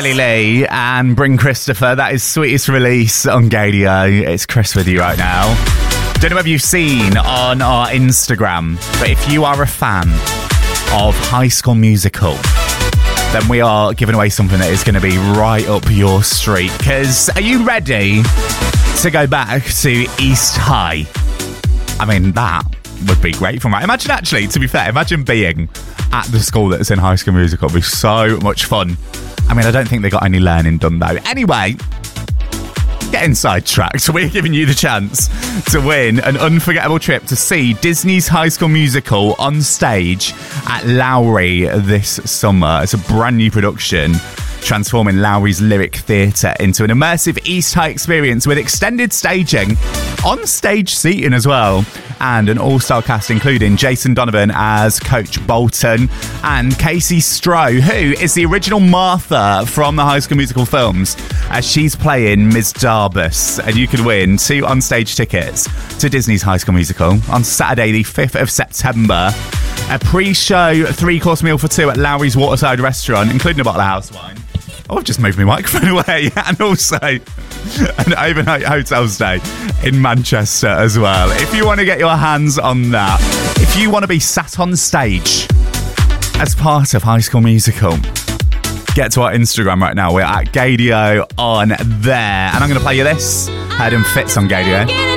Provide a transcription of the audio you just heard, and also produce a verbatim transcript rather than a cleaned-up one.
Kelly Lee and Bring Christopher. That is Sweetest Release on Gadio. It's Chris with you right now. Don't know whether you've seen on our Instagram, but if you are a fan of High School Musical, then we are giving away something that is going to be right up your street. Because are you ready to go back to East High? I mean, that would be great for me. Imagine actually, to be fair, imagine being at the school that's in High School Musical. It would be so much fun. I mean, I don't think they got any learning done though. Anyway, getting sidetracked, we're giving you the chance to win an unforgettable trip to see Disney's High School Musical on stage at Lowry this summer. It's a brand new production transforming Lowry's Lyric Theatre into an immersive East High experience with extended staging, on-stage seating as well, and an all-star cast including Jason Donovan as Coach Bolton and Casey Stroh, who is the original Martha from the High School Musical films, as she's playing Miz Darbus. And you can win two on-stage tickets to Disney's High School Musical on Saturday the fifth of September. A pre-show three-course meal for two at Lowry's Waterside Restaurant, including a bottle of house wine. Oh, I've just moved my microphone away. And also an overnight hotel stay in Manchester as well. If you want to get your hands on that, if you want to be sat on stage as part of High School Musical, get to our Instagram right now. We're at Gadio on there. And I'm going to play you this. Heard and Fits on Gadio.